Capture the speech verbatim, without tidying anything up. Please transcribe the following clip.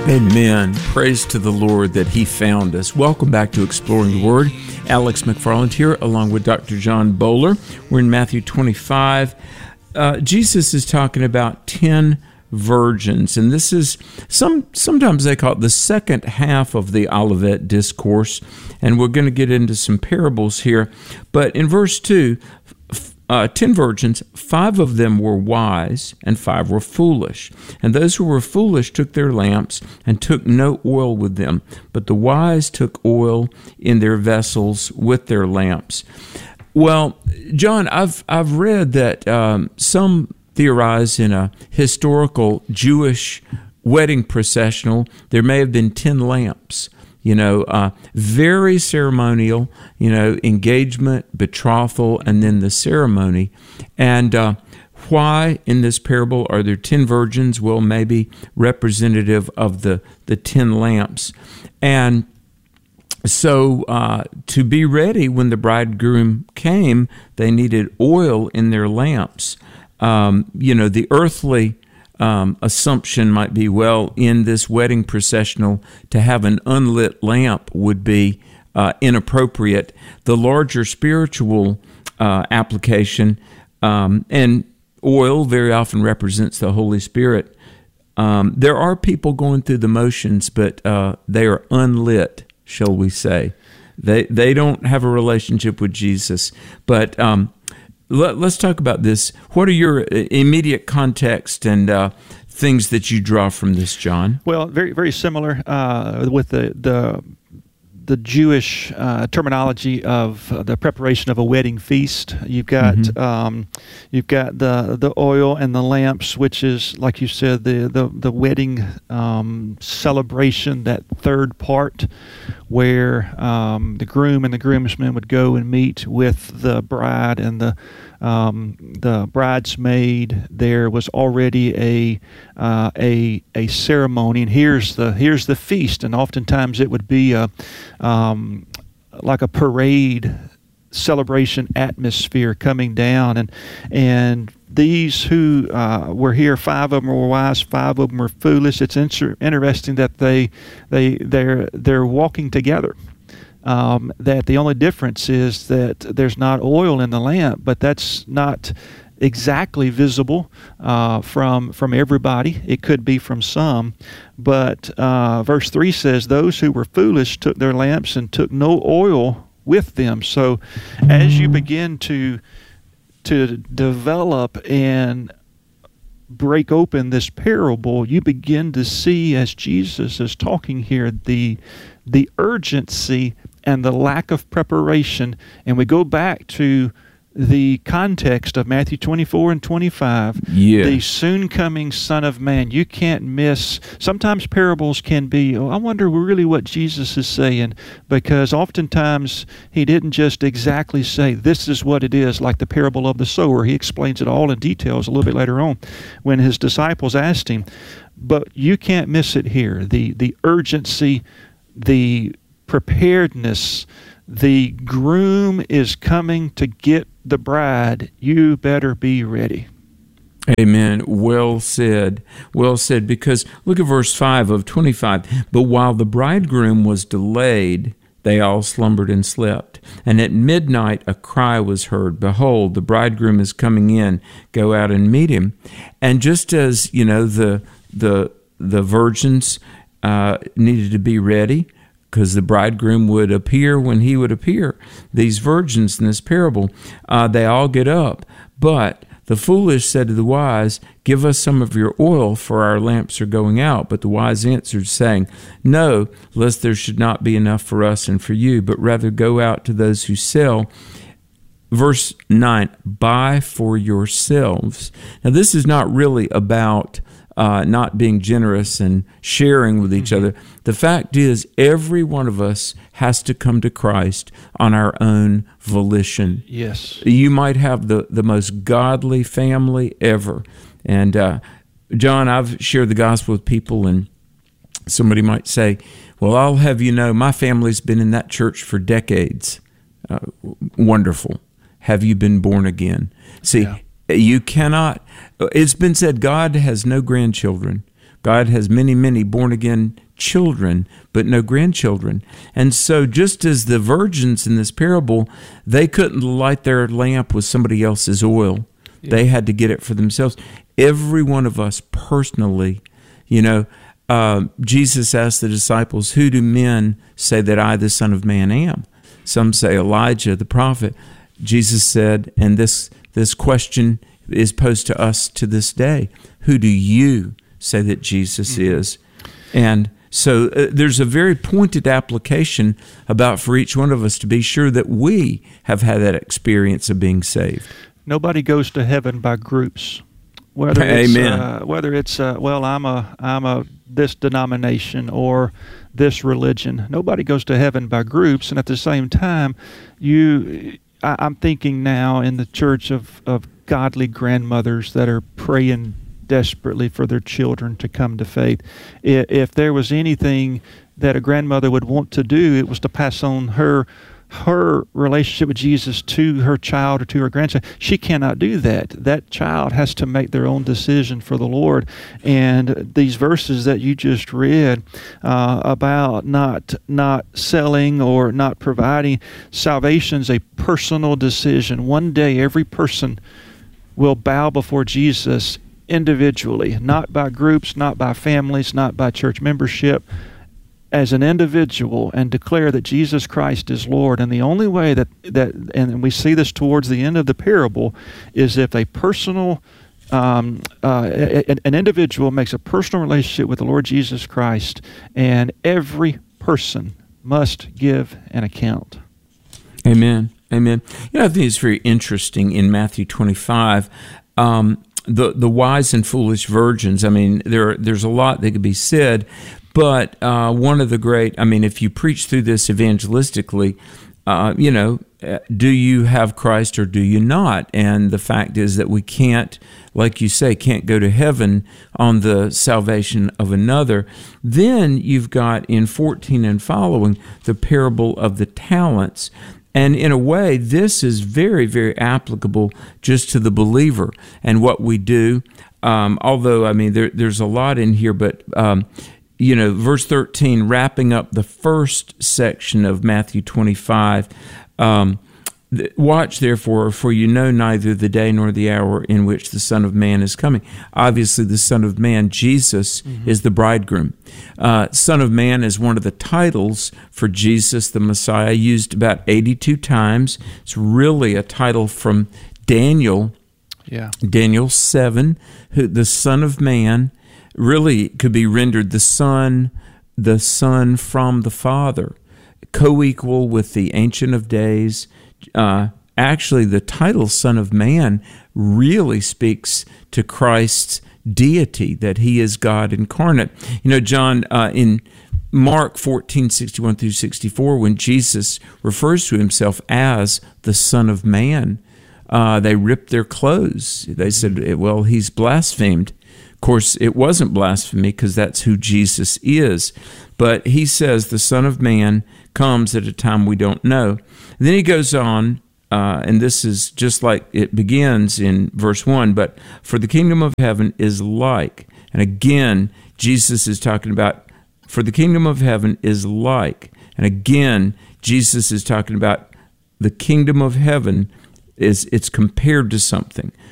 Amen. Praise to the Lord that He found us. Welcome back to Exploring the Word. Alex McFarland here, along with Doctor John Bowler. We're in Matthew twenty-five. Uh, Jesus is talking about ten virgins, and this is some. Sometimes they call it the second half of the Olivet Discourse, and we're going to get into some parables here. But in verse two, Uh, ten virgins, five of them were wise, and five were foolish. And those who were foolish took their lamps, and took no oil with them. But the wise took oil in their vessels with their lamps. Well, John, I've I've read that um, some theorize in a historical Jewish wedding processional, there may have been ten lamps. You know, uh, very ceremonial, you know, engagement, betrothal, and then the ceremony. And uh, why in this parable are there ten virgins? Well, maybe representative of the, the ten lamps. And so uh, to be ready when the bridegroom came, they needed oil in their lamps. Um, you know, the earthly Um, assumption might be, well, in this wedding processional, to have an unlit lamp would be uh, inappropriate. The larger spiritual uh, application, um, and oil very often represents the Holy Spirit. Um, there are people going through the motions, but uh, they are unlit, shall we say. They they don't have a relationship with Jesus. But um Let, let's talk about this. What are your immediate context and uh, things that you draw from this, John? Well, very very similar uh, with the the the Jewish uh, terminology of uh, the preparation of a wedding feast. You've got mm-hmm. um, you've got the the oil and the lamps, which is, like you said, the the the wedding um, celebration. That third part, where um, the groom and the groomsmen would go and meet with the bride and the um, the bridesmaid. There was already a uh, a a ceremony, and here's the here's the feast. And oftentimes it would be a um, like a parade celebration atmosphere coming down, and and these who uh, were here, five of them were wise, five of them were foolish. It's inter- interesting that they they they're they're walking together. Um, that the only difference is that there's not oil in the lamp, but that's not exactly visible uh, from from everybody. It could be from some, but uh, verse three says, "Those who were foolish took their lamps and took no oil with them." So, as you begin to to develop and break open this parable, you begin to see, as Jesus is talking here, the the urgency and the lack of preparation. And we go back to the context of Matthew twenty-four and twenty-five, yeah. The soon coming Son of Man. You can't miss. Sometimes parables can be, oh, I wonder really what Jesus is saying, because oftentimes he didn't just exactly say, this is what it is, like the parable of the sower. He explains it all in details a little bit later on when his disciples asked him. But you can't miss it here. The, the urgency, the preparedness. The groom is coming to get the bride. You better be ready. Amen. Well said. Well said. Because look at verse five of twenty-five. But while the bridegroom was delayed, they all slumbered and slept. And at midnight a cry was heard, "Behold, the bridegroom is coming in. Go out and meet him." And just as, you know, the the the virgins uh, needed to be ready, because the bridegroom would appear when he would appear. These virgins in this parable, uh, they all get up. But the foolish said to the wise, "Give us some of your oil, for our lamps are going out." But the wise answered, saying, "No, lest there should not be enough for us and for you, but rather go out to those who sell." Verse nine, "Buy for yourselves." Now this is not really about Uh, not being generous and sharing with each mm-hmm. other. The fact is, every one of us has to come to Christ on our own volition. Yes. You might have the, the most godly family ever. And uh, John, I've shared the gospel with people, and somebody might say, "Well, I'll have you know, my family's been in that church for decades." Uh, wonderful. Have you been born again? See, yeah. You cannot, it's been said God has no grandchildren, God has many, many born-again children, but no grandchildren. And so just as the virgins in this parable, they couldn't light their lamp with somebody else's oil. Yeah. They had to get it for themselves. Every one of us personally, you know, uh, Jesus asked the disciples, who do men say that I, the Son of Man, am? Some say Elijah, the prophet. Jesus said, and this this question is posed to us to this day, who do you say that Jesus mm-hmm. is? And so uh, there's a very pointed application about for each one of us to be sure that we have had that experience of being saved. Nobody goes to heaven by groups. Whether it's, Amen. Uh, whether it's uh, well, I'm a I'm a this denomination or this religion. Nobody goes to heaven by groups. And at the same time, you, I, I'm thinking now in the church of of godly grandmothers that are praying desperately for their children to come to faith. If there was anything that a grandmother would want to do, it was to pass on her her relationship with Jesus to her child or to her grandchild. She cannot do that. That child has to make their own decision for the Lord. And these verses that you just read uh, about not not selling or not providing, salvation's a personal decision. One day every person will bow before Jesus individually, not by groups, not by families, not by church membership, as an individual, and declare that Jesus Christ is Lord. And the only way that, that and we see this towards the end of the parable, is if a personal, um, uh, a, an individual makes a personal relationship with the Lord Jesus Christ, and every person must give an account. Amen. Amen. You know, I think it's very interesting in Matthew twenty-five, um, the the wise and foolish virgins. I mean, there there's a lot that could be said, but uh, one of the great, I mean, if you preach through this evangelistically, uh, you know, do you have Christ or do you not? And the fact is that we can't, like you say, can't go to heaven on the salvation of another. Then you've got in fourteen and following the parable of the talents. And in a way, this is very, very applicable just to the believer and what we do. Um, although, I mean, there, there's a lot in here, but, um, you know, verse thirteen, wrapping up the first section of Matthew twenty-five, um, watch therefore, for you know neither the day nor the hour in which the Son of Man is coming. Obviously, the Son of Man, Jesus, mm-hmm. is the bridegroom. Uh, Son of Man is one of the titles for Jesus, the Messiah, used about eighty-two times. It's really a title from Daniel, yeah. Daniel seven, who the Son of Man really could be rendered the Son, the Son from the Father, co-equal with the Ancient of Days. Uh, actually, the title Son of Man really speaks to Christ's deity, that he is God incarnate. You know, John, uh, in Mark fourteen, sixty-one through sixty-four, when Jesus refers to himself as the Son of Man, uh, they ripped their clothes. They said, well, he's blasphemed. Of course, it wasn't blasphemy because that's who Jesus is. But he says the Son of Man comes at a time we don't know. And then he goes on, uh, and this is just like it begins in verse one, but for the kingdom of heaven is like, and again, Jesus is talking about, for the kingdom of heaven is like, and again, Jesus is talking about the kingdom of heaven is, it's compared to something.